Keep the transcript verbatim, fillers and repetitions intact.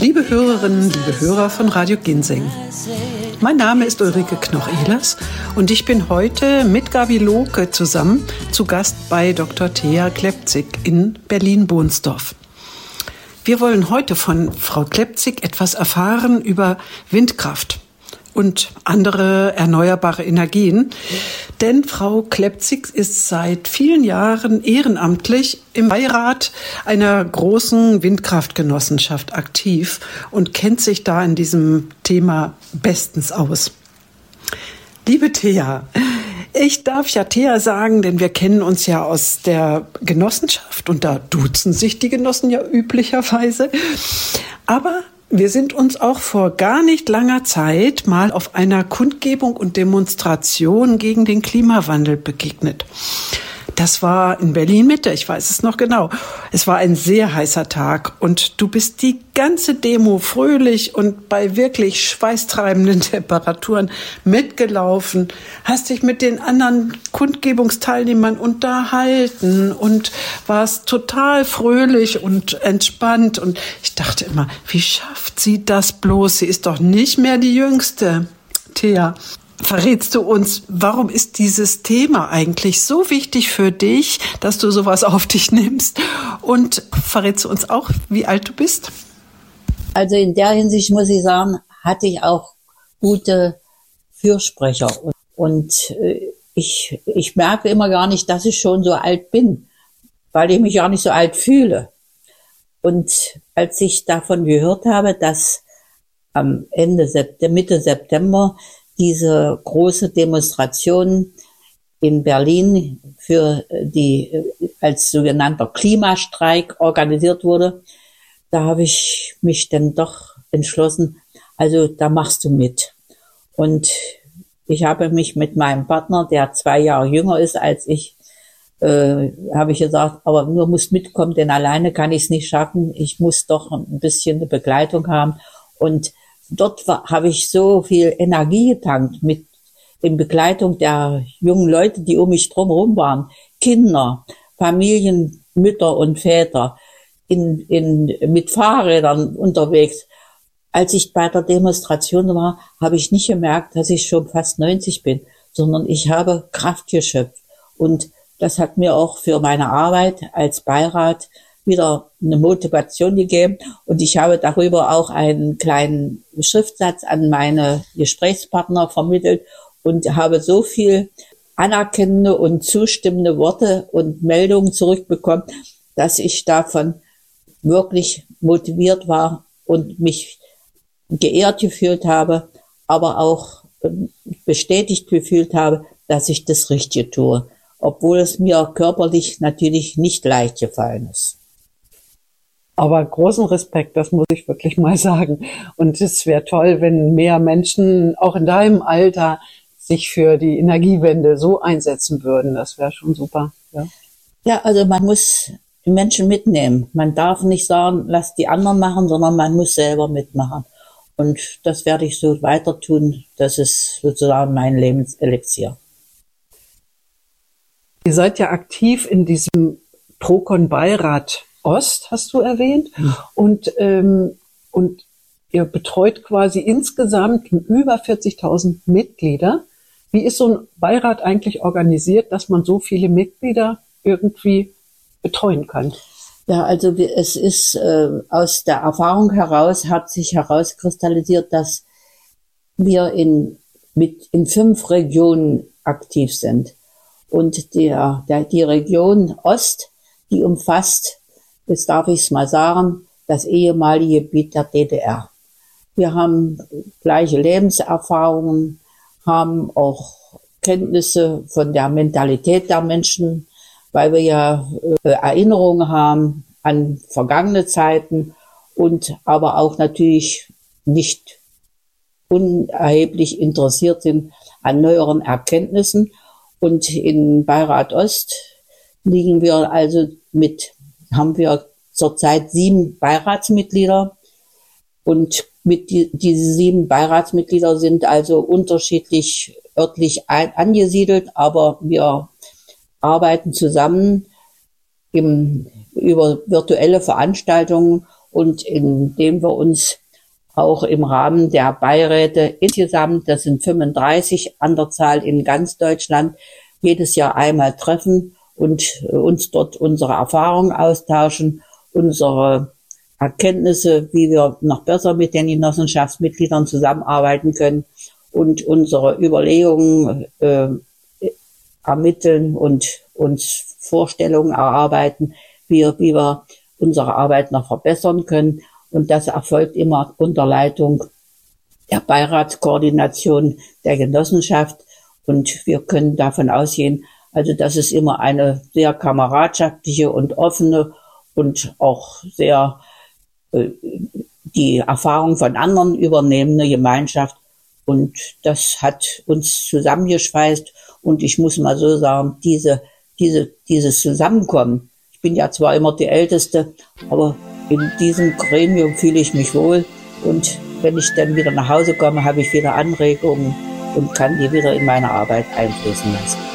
Liebe Hörerinnen, liebe Hörer von Radio Ginseng. Mein Name ist Ulrike Knoch-Ehlers und ich bin heute mit Gabi Lohke zusammen zu Gast bei Doktor Thea Klepzig in Berlin-Bohnsdorf. Wir wollen heute von Frau Klepzig etwas erfahren über Windkraft und andere erneuerbare Energien. Denn Frau Klepzig ist seit vielen Jahren ehrenamtlich im Beirat einer großen Windkraftgenossenschaft aktiv und kennt sich da in diesem Thema bestens aus. Liebe Thea, ich darf ja Thea sagen, denn wir kennen uns ja aus der Genossenschaft und da duzen sich die Genossen ja üblicherweise. Aber wir sind uns auch vor gar nicht langer Zeit mal auf einer Kundgebung und Demonstration gegen den Klimawandel begegnet. Das war in Berlin-Mitte, ich weiß es noch genau. Es war ein sehr heißer Tag und du bist die ganze Demo fröhlich und bei wirklich schweißtreibenden Temperaturen mitgelaufen, hast dich mit den anderen Kundgebungsteilnehmern unterhalten und warst total fröhlich und entspannt. Und ich dachte immer, wie schafft sie das bloß? Sie ist doch nicht mehr die Jüngste. Thea, verrätst du uns, warum ist dieses Thema eigentlich so wichtig für dich, dass du sowas auf dich nimmst? Und verrätst du uns auch, wie alt du bist? Also in der Hinsicht muss ich sagen, hatte ich auch gute Fürsprecher. Und ich, ich merke immer gar nicht, dass ich schon so alt bin, weil ich mich gar nicht so alt fühle. Und als ich davon gehört habe, dass am Ende September, Mitte September diese große Demonstration in Berlin für die als sogenannter Klimastreik organisiert wurde, da habe ich mich dann doch entschlossen, also da machst du mit. Und ich habe mich mit meinem Partner, der zwei Jahre jünger ist als ich, äh, habe ich gesagt, aber nur muss mitkommen, denn alleine kann ich es nicht schaffen. Ich muss doch ein bisschen eine Begleitung haben. Und dort war, habe ich so viel Energie getankt mit in Begleitung der jungen Leute, die um mich drumherum waren. Kinder, Familien, Mütter und Väter, in, in, mit Fahrrädern unterwegs. Als ich bei der Demonstration war, habe ich nicht gemerkt, dass ich schon fast neunzig bin, sondern ich habe Kraft geschöpft. Und das hat mir auch für meine Arbeit als Beirat wieder eine Motivation gegeben und ich habe darüber auch einen kleinen Schriftsatz an meine Gesprächspartner vermittelt und habe so viel anerkennende und zustimmende Worte und Meldungen zurückbekommen, dass ich davon wirklich motiviert war und mich geehrt gefühlt habe, aber auch bestätigt gefühlt habe, dass ich das Richtige tue, obwohl es mir körperlich natürlich nicht leicht gefallen ist. Aber großen Respekt, das muss ich wirklich mal sagen. Und es wäre toll, wenn mehr Menschen, auch in deinem Alter, sich für die Energiewende so einsetzen würden. Das wäre schon super. Ja. Ja, also man muss die Menschen mitnehmen. Man darf nicht sagen, lass die anderen machen, sondern man muss selber mitmachen. Und das werde ich so weiter tun. Das ist sozusagen mein Lebenselixier. Ihr seid ja aktiv in diesem Procon-Beirat Ost, hast du erwähnt, mhm. und, ähm, und ihr betreut quasi insgesamt über vierzigtausend Mitglieder. Wie ist so ein Beirat eigentlich organisiert, dass man so viele Mitglieder irgendwie betreuen kann? Ja, also es ist äh, aus der Erfahrung heraus, hat sich herauskristallisiert, dass wir in, mit, in fünf Regionen aktiv sind. Und der, der, die Region Ost, die umfasst, jetzt darf ich es mal sagen, das ehemalige Gebiet der D D R. Wir haben gleiche Lebenserfahrungen, haben auch Kenntnisse von der Mentalität der Menschen, weil wir ja äh, Erinnerungen haben an vergangene Zeiten und aber auch natürlich nicht unerheblich interessiert sind an neueren Erkenntnissen. Und in Beirat Ost liegen wir also mit haben wir zurzeit sieben Beiratsmitglieder und mit die, diese sieben Beiratsmitglieder sind also unterschiedlich örtlich ein, angesiedelt, aber wir arbeiten zusammen im, über virtuelle Veranstaltungen und indem wir uns auch im Rahmen der Beiräte insgesamt, das sind fünfunddreißig an der Zahl in ganz Deutschland, jedes Jahr einmal treffen und uns dort unsere Erfahrungen austauschen, unsere Erkenntnisse, wie wir noch besser mit den Genossenschaftsmitgliedern zusammenarbeiten können und unsere Überlegungen äh, ermitteln und uns Vorstellungen erarbeiten, wie, wie wir unsere Arbeit noch verbessern können. Und das erfolgt immer unter Leitung der Beiratskoordination der Genossenschaft. Und wir können davon ausgehen, also dass es immer eine sehr kameradschaftliche und offene und auch sehr äh, die Erfahrung von anderen übernehmende Gemeinschaft. Und das hat uns zusammengeschweißt. Und ich muss mal so sagen, diese, diese, dieses Zusammenkommen, ich bin ja zwar immer die Älteste, aber in diesem Gremium fühle ich mich wohl. Und wenn ich dann wieder nach Hause komme, habe ich wieder Anregungen und kann die wieder in meine Arbeit einfließen lassen.